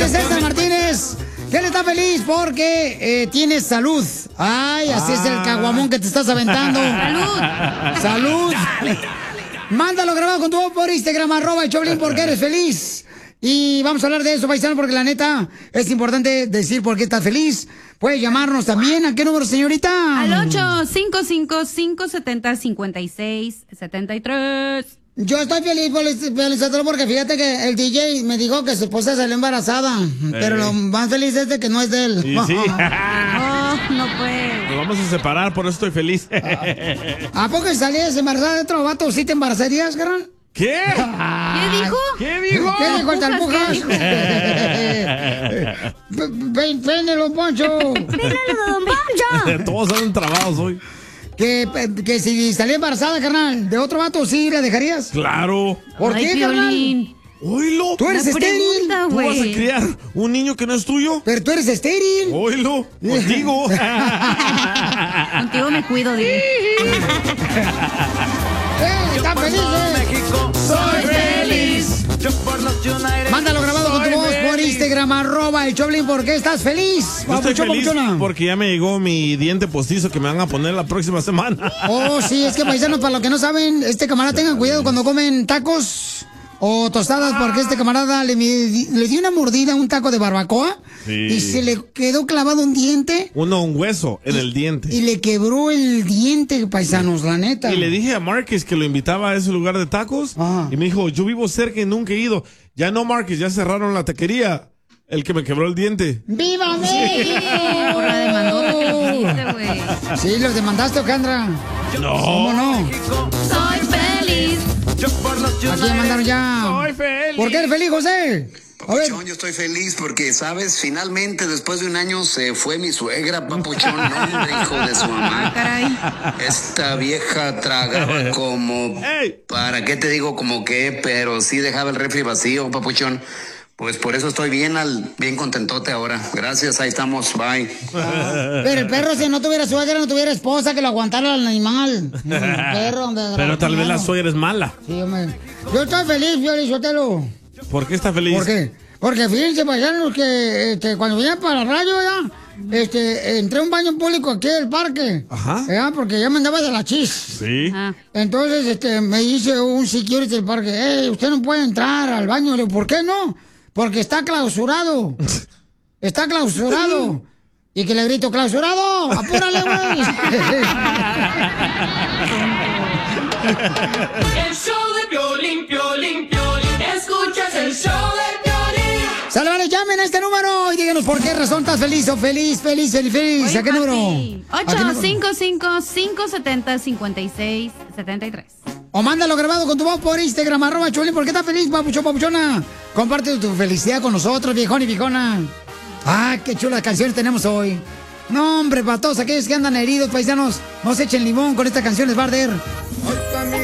Dice César Martínez que él está feliz porque tiene salud. Ay, así es el caguamón que te estás aventando. ¡Salud! ¡Salud! Mándalo grabado con tu voz por Instagram, @el Choplin, porque eres feliz. Y vamos a hablar de eso, paisano, porque la neta es importante decir por qué estás feliz. Puedes llamarnos también. ¿A qué número, señorita? Al 855-570-5673. Yo estoy feliz, porque fíjate que el DJ me dijo que su esposa salió embarazada. Pero lo más feliz es de que no es de él. Sí, sí. Oh, no puede. Nos vamos a separar, por eso estoy feliz. ¿A poco salías embarazada de otro vato? ¿Sí te embarazarías, carnal? ¿Qué? ¿Qué dijo? ¿Qué dijo? ¿Qué dijo el Talpujas? ¡Pénelo, Poncho! ¡Pénelo, don Poncho! Todos salen trabados hoy. Que si salía embarazada, carnal, de otro vato, ¿sí la dejarías? Claro. ¿Por qué, carnal? Oílo. ¿Tú eres estéril? ¿Tú vas a criar un niño que no es tuyo? Pero tú eres estéril. Oílo. Contigo. Contigo me cuido, dile. ¿Están felices? México, soy feliz. Yo por los United. Mándalo grabado con tu voz por Instagram, @el Choplin. ¿Por qué estás feliz? Yo estoy feliz papuchona. porque ya me llegó mi diente postizo que me van a poner la próxima semana. Oh, sí, es que paisanos, para los que no saben, camarada, tengan cuidado cuando comen tacos o tostadas, porque camarada le dio una mordida a un taco de barbacoa. Sí. Y se le quedó clavado un diente. Un hueso en el diente. Y le quebró el diente, paisanos, la neta. Y le dije a Marcus que lo invitaba a ese lugar de tacos. Y me dijo, yo vivo cerca y nunca he ido. Ya no, Marcus, ya cerraron la taquería. El que me quebró el diente. ¡Viva México! Por la demandota que le hiciste, güey. Sí, los demandaste, Ocandra. No. ¿Cómo no? Soy feliz. Yo por los Aquí me mandaron ya. Soy feliz. ¿Por qué eres feliz, José? Papuchón, yo estoy feliz porque, ¿sabes? Finalmente, después de un año, se fue mi suegra, Papuchón. No, hombre, hijo de su mamá. Caray. Esta vieja tragaba como... ¿Para qué te digo como qué? Pero sí dejaba el refri vacío, Papuchón. Pues por eso estoy bien contentote ahora. Gracias, ahí estamos, bye. Pero el perro, si no tuviera suegra, no tuviera esposa, que lo aguantara al animal. Perro, hombre, pero tal vez la suegra es mala. Sí, hombre. Yo estoy feliz, Piolizotelo. ¿Por qué está feliz? ¿Por qué? Porque fíjense, paisanos, que cuando venía para la radio, ya, entré a un baño público aquí del parque. Ajá. Porque ya me andaba de la chis. Sí. Entonces, me dice un security del parque, usted no puede entrar al baño. Le digo, ¿por qué no? Porque está clausurado. Está clausurado. Y que le grito, ¡clausurado! ¡Apúrale, güey! El show de Piolín, Piolín, Piolín. Escuchas el show de Piolín. Sale, vale, llamen a este número y díganos por qué razón estás feliz o feliz. ¿A qué número? 855-570-5673. O mándalo grabado con tu voz por Instagram, @Choplin. ¿Por qué estás feliz, papuchona? Comparte tu felicidad con nosotros, viejón y viejona. Ah, qué chulas canciones tenemos hoy. No, hombre, para todos aquellos que andan heridos, paisanos, no se echen limón, con estas canciones va a arder.